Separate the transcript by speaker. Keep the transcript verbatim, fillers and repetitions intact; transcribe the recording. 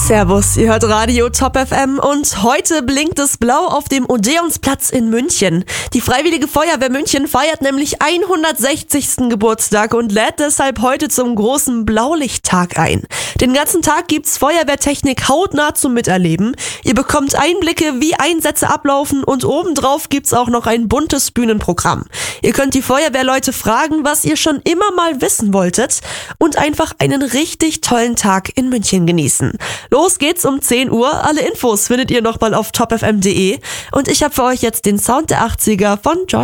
Speaker 1: Servus, ihr hört Radio Top F M und heute blinkt es blau auf dem Odeonsplatz in München. Die Freiwillige Feuerwehr München feiert nämlich hundertsechzigsten Geburtstag und lädt deshalb heute zum großen Blaulichttag ein. Den ganzen Tag gibt's Feuerwehrtechnik hautnah zum Miterleben. Ihr bekommt Einblicke, wie Einsätze ablaufen und obendrauf gibt's auch noch ein buntes Bühnenprogramm. Ihr könnt die Feuerwehrleute fragen, was ihr schon immer mal wissen wolltet und einfach einen richtig tollen Tag in München genießen. Los geht's um zehn Uhr. Alle Infos findet ihr nochmal auf top f m punkt d e. Und ich habe für euch jetzt den Sound der achtziger von George